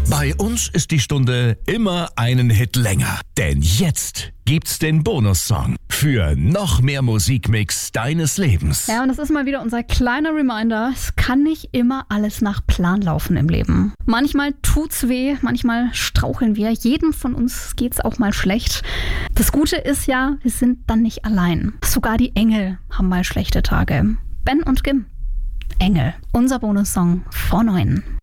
Bei uns ist die Stunde immer einen Hit länger. Denn jetzt gibt's den Bonussong für noch mehr Musikmix deines Lebens. Ja, und das ist mal wieder unser kleiner Reminder. Es kann nicht immer alles nach Plan laufen im Leben. Manchmal tut's weh, manchmal straucheln wir. Jedem von uns geht's auch mal schlecht. Das Gute ist ja, wir sind dann nicht allein. Sogar die Engel haben mal schlechte Tage. Ben und Gim. Engel. Unser Bonussong vor 9.